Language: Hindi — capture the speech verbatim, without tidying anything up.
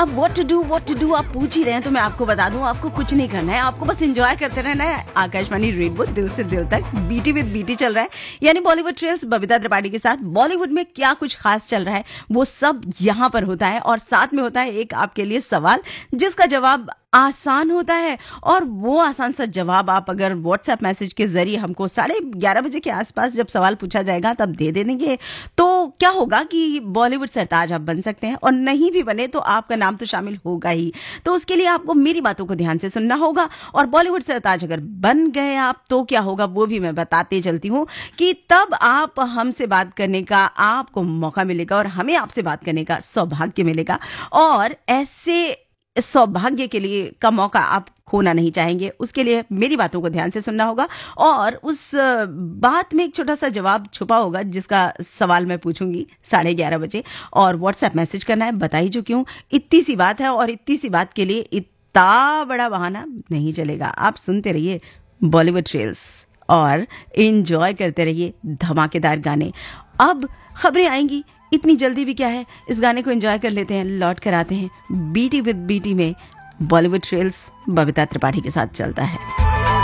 अब what to do what to do आप पूछ ही रहे हैं, तो मैं आपको बता दूं, आपको कुछ नहीं करना है, आपको बस एंजॉय करते रहना है। आकाशवाणी रेनबो दिल से दिल तक, बीटी विद बीटी चल रहा है, यानी बॉलीवुड ट्रेल्स बबीता त्रिपाठी के साथ। बॉलीवुड में क्या कुछ खास चल रहा है वो सब यहाँ पर होता है, और साथ में होता है एक आपके लिए सवाल जिसका जवाब आसान होता है, और वो आसान सा जवाब आप अगर व्हाट्सएप मैसेज के जरिए हमको साढ़े ग्यारह बजे के आसपास जब सवाल पूछा जाएगा तब दे देंगे, तो क्या होगा कि बॉलीवुड सरताज आप बन सकते हैं, और नहीं भी बने तो आपका नाम तो शामिल होगा ही। तो उसके लिए आपको मेरी बातों को ध्यान से सुनना होगा, और बॉलीवुड सरताज अगर बन गए आप तो क्या होगा वो भी मैं बताते चलती हूँ कि तब आप हमसे बात करने का आपको मौका मिलेगा, और हमें आपसे बात करने का सौभाग्य मिलेगा। और ऐसे सौभाग्य के लिए का मौका आप खोना नहीं चाहेंगे, उसके लिए मेरी बातों को ध्यान से सुनना होगा, और उस बात में एक छोटा सा जवाब छुपा होगा जिसका सवाल मैं पूछूंगी साढ़े ग्यारह बजे, और व्हाट्सएप मैसेज करना है। बता ही चुकी हूँ, इतनी सी बात है, और इतनी सी बात के लिए इतना बड़ा बहाना नहीं चलेगा। आप सुनते रहिए बॉलीवुड ट्रेल्स और एंजॉय करते रहिए धमाकेदार गाने। अब खबरें आएंगी, इतनी जल्दी भी क्या है, इस गाने को एंजॉय कर लेते हैं, लौट कर आते हैं। बीटी विद बीटी में बॉलीवुड ट्रेल्स बबीता त्रिपाठी के साथ चलता है।